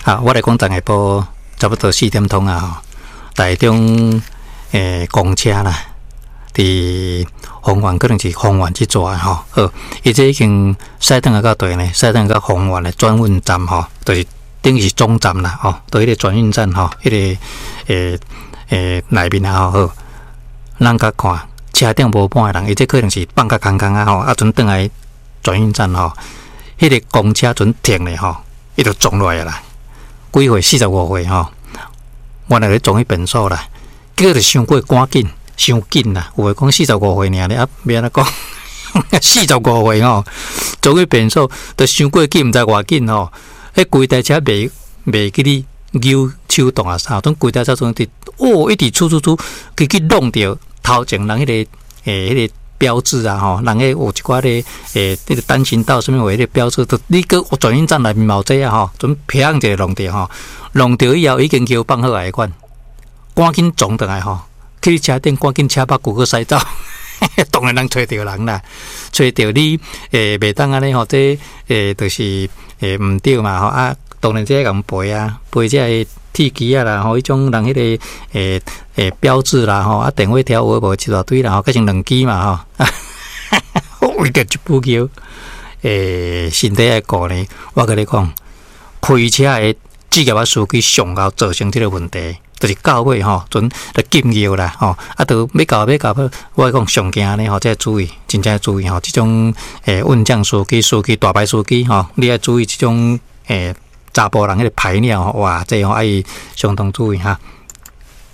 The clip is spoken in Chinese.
我来讲，昨下晡差不多4点钟啊，吼，台中公车啦，伫丰原可能是丰原这座吼，好，伊这已经驶转来到对呢，驶转到丰原的转运站吼，就是等于是总站啦，吼，到迄个转运站吼，迄个内面啊，好，咱甲看车顶无半个人，伊这可能是放假空空啊，吼，阵转来转运站吼，迄个公车阵停咧吼，伊就撞落来啦，几岁45岁吼，原来咧撞去便所啦，结果就伤过赶紧。伤紧啦，有诶讲45岁尔咧，啊，免安讲45岁吼，做去便所，都伤过紧，毋知偌紧吼。迄规台车袂记哩扭手动啊啥，种规台车从一直出，去弄着头前人迄个迄个标志啊吼，人迄有一寡咧迄个单行道上面有迄个标志，你个转运站内面冇这啊吼，准砰一个弄着吼，弄着以后已经叫放好来款，赶紧撞倒来吼。去车顶赶紧车把骨个驶走，当然人找着人啦，找着你袂当安尼吼，这就是毋对嘛吼啊，当然这共赔啊，赔这个铁机啊啦，吼，迄种人迄个标志啦吼，啊电话条有无一大堆啦，吼，改成2支嘛吼，为着一部桥身体爱顾呢，我跟你讲，开车的职业司机上高造成这个问题。就是到尾吼，阵就禁药啦吼，啊，都要到，我讲上惊呢吼，这注意，真正注意吼，这种运将司机、大牌司机吼，你要注意这种查甫人迄个排尿吼，哇，这吼爱相当注意哈。